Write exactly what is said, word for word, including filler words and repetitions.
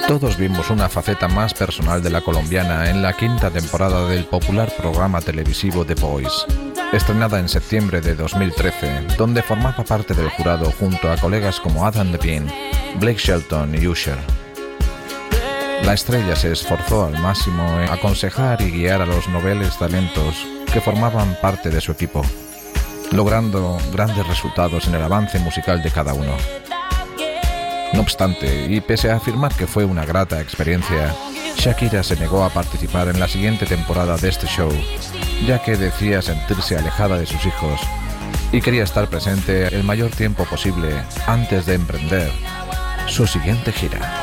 Todos vimos una faceta más personal de la colombiana en la quinta temporada del popular programa televisivo The Voice, estrenada en septiembre de dos mil trece, donde formaba parte del jurado junto a colegas como Adam Levine, Blake Shelton y Usher. La estrella se esforzó al máximo en aconsejar y guiar a los noveles talentos que formaban parte de su equipo, logrando grandes resultados en el avance musical de cada uno. No obstante, y pese a afirmar que fue una grata experiencia, Shakira se negó a participar en la siguiente temporada de este show, ya que decía sentirse alejada de sus hijos y quería estar presente el mayor tiempo posible antes de emprender su siguiente gira.